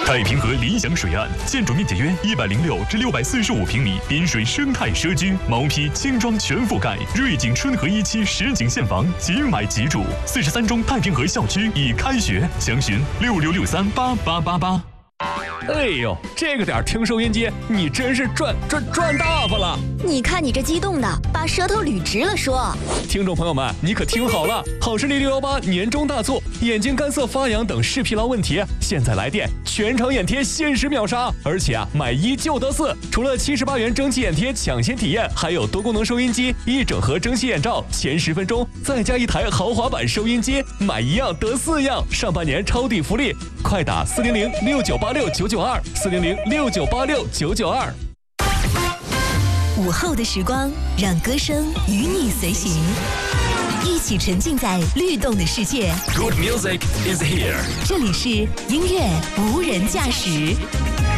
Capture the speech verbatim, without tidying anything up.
太平河理想水岸，建筑面积约一百零六至六百四十五平米，滨水生态社区，毛坯轻装全覆盖，瑞景春和一期实景现房，即买即住。四十三中太平河校区已开学，详询六六六三八八八八。 哎呦，这个点听收音机，你真是赚赚赚大发了！ 你看你这激动的，把舌头捋直了说。 听众朋友们，你可听好了，好视力六一八年终大促，眼睛干涩发痒等视疲劳问题，现在来电全场眼贴限时秒杀，而且啊，买一就得四。除了七十八元蒸汽眼贴抢先体验，还有多功能收音机、一整盒蒸汽眼罩，前十分钟再加一台豪华版收音机，买一样得四样，上半年抄底福利，快打四零零六九八六九九二四零零六九八六九九二。 午后的时光，让歌声与你随行，一起沉浸在律动的世界。 Good music is here。 这里是音乐无人驾驶。